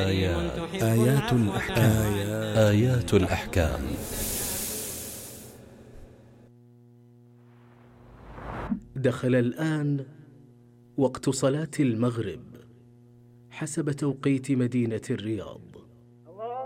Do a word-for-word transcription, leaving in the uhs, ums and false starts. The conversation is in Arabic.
آيات آيات الأحكام آيات الأحكام. دخل الآن وقت صلاة المغرب حسب توقيت مدينة الرياض.